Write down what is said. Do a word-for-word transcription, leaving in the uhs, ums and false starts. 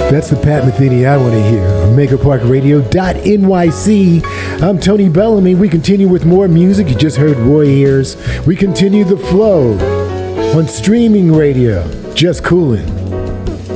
That's the Pat Metheny I want to hear on Maker Park Radio dot N Y C. I'm Tony Bellamy. We continue with more music. You just heard Roy Ayers. We continue the flow on streaming radio. Just Coolin'.